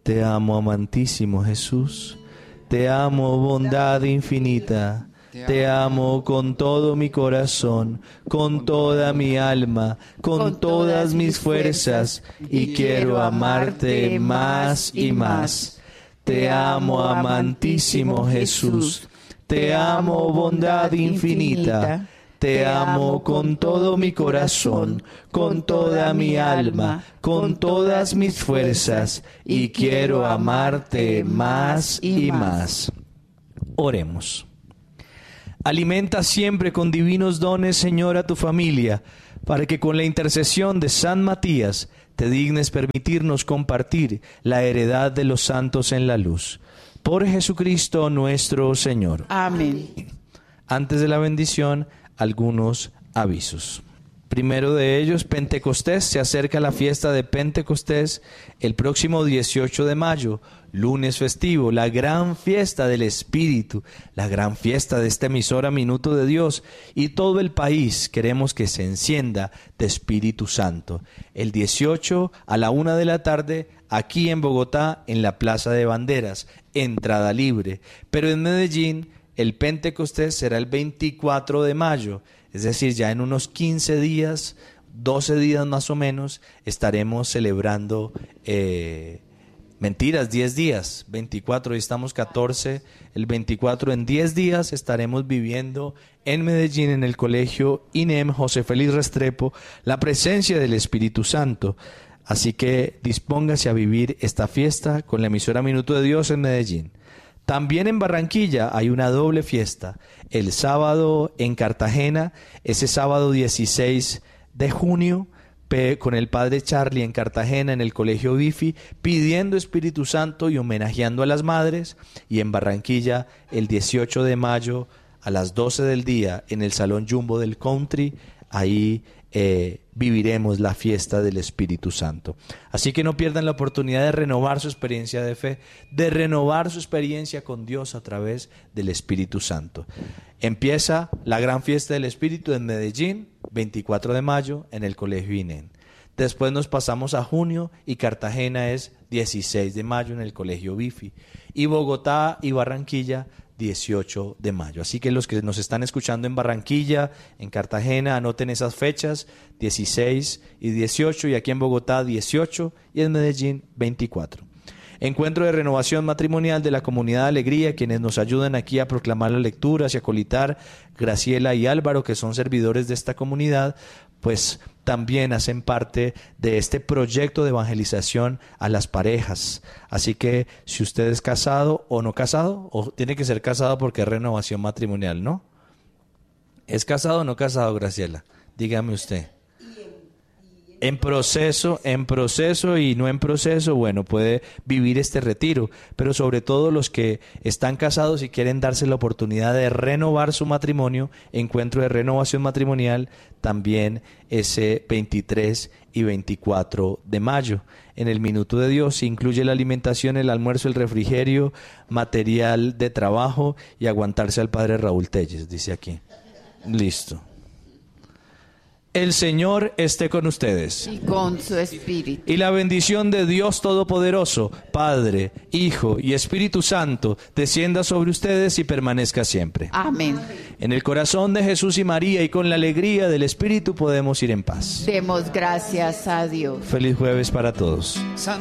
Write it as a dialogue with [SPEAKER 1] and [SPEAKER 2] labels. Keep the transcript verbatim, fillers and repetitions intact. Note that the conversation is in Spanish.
[SPEAKER 1] Te amo, amantísimo Jesús. Te amo, bondad infinita. Te amo con todo mi corazón, con toda mi alma, con todas mis fuerzas, y quiero amarte más y más. Te amo, amantísimo Jesús. Te amo, bondad infinita. Te amo con todo mi corazón, con toda mi alma, con todas mis fuerzas, y quiero amarte más y más. Oremos. Alimenta siempre con divinos dones, Señor, a tu familia, para que con la intercesión de San Matías te dignes permitirnos compartir la heredad de los santos en la luz. Por Jesucristo nuestro Señor.
[SPEAKER 2] Amén.
[SPEAKER 1] Antes de la bendición, algunos avisos. Primero de ellos, Pentecostés. Se acerca la fiesta de Pentecostés el próximo dieciocho de mayo, lunes festivo, la gran fiesta del Espíritu, la gran fiesta de esta emisora Minuto de Dios, y todo el país queremos que se encienda de Espíritu Santo. El dieciocho a la una de la tarde, aquí en Bogotá, en la Plaza de Banderas, entrada libre. Pero en Medellín, el Pentecostés será el veinticuatro de mayo, es decir, ya en unos quince días, doce días más o menos, estaremos celebrando, eh, mentiras, diez días, veinticuatro, y estamos catorce, el veinticuatro, en diez días estaremos viviendo en Medellín, en el colegio I N E M José Félix Restrepo, la presencia del Espíritu Santo. Así que dispóngase a vivir esta fiesta con la emisora Minuto de Dios en Medellín. También en Barranquilla hay una doble fiesta. El sábado en Cartagena, ese sábado dieciséis de junio, con el Padre Charlie en Cartagena, en el Colegio Bifi, pidiendo Espíritu Santo y homenajeando a las madres. Y en Barranquilla, el dieciocho de mayo, a las doce del día, en el Salón Jumbo del Country, ahí eh, viviremos la fiesta del Espíritu Santo. Así que no pierdan la oportunidad de renovar su experiencia de fe, de renovar su experiencia con Dios a través del Espíritu Santo. Empieza la gran fiesta del Espíritu en Medellín, veinticuatro de mayo, en el Colegio I N E M. Después nos pasamos a junio y Cartagena es dieciséis de mayo en el Colegio Bifi. Y Bogotá y Barranquilla, dieciocho de mayo. Así que los que nos están escuchando en Barranquilla, en Cartagena, anoten esas fechas, dieciséis y dieciocho, y aquí en Bogotá dieciocho y en Medellín veinticuatro. Encuentro de renovación matrimonial de la Comunidad de Alegría, quienes nos ayudan aquí a proclamar las lecturas y a colitar, Graciela y Álvaro, que son servidores de esta comunidad, pues también hacen parte de este proyecto de evangelización a las parejas. Así que si usted es casado o no casado, o tiene que ser casado porque es renovación matrimonial, ¿no? ¿Es casado o no casado, Graciela? Dígame usted. En proceso, en proceso y no en proceso, bueno, puede vivir este retiro, pero sobre todo los que están casados y quieren darse la oportunidad de renovar su matrimonio, encuentro de renovación matrimonial también ese veintitrés y veinticuatro de mayo. En el Minuto de Dios se incluye la alimentación, el almuerzo, el refrigerio, material de trabajo y aguantarse al padre Raúl Telles, dice aquí. Listo. El Señor esté con ustedes.
[SPEAKER 2] Y con su espíritu.
[SPEAKER 1] Y la bendición de Dios Todopoderoso, Padre, Hijo y Espíritu Santo, descienda sobre ustedes y permanezca siempre.
[SPEAKER 2] Amén.
[SPEAKER 1] En el corazón de Jesús y María y con la alegría del Espíritu podemos ir en paz.
[SPEAKER 2] Demos gracias a Dios.
[SPEAKER 1] Feliz jueves para todos.